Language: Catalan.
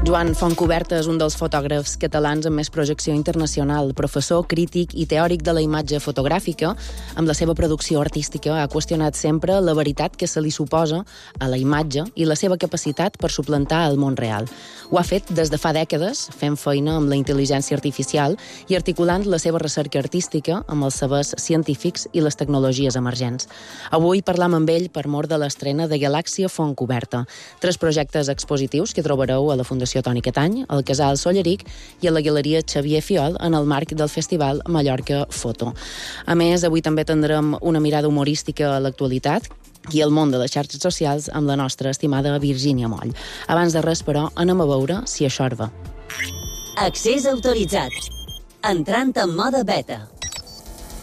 Joan Fontcuberta és un dels fotògrafs catalans amb més projecció internacional, professor, crític i teòric de la imatge fotogràfica. Amb la seva producció artística ha qüestionat sempre la veritat que se li suposa a la imatge i la seva capacitat per suplantar el món real. Ho ha fet des de fa dècades, fent feina amb la intel·ligència artificial i articulant la seva recerca artística amb els sabers científics i les tecnologies emergents. Avui parlam amb ell per mor de l'estrena de Galàxia Fontcuberta, 3 projectes expositius que trobareu a la Fundació Toni Catany, al Casal Solleric i a la Galeria Xavier Fiol en el marc del Festival Mallorca Foto. A més, avui també tindrem una mirada humorística a l'actualitat i al món de les xarxes socials amb la nostra estimada Virgínia Moll. Abans de res, però, anem a veure si això va. Accés autoritzat. Entrant en mode beta.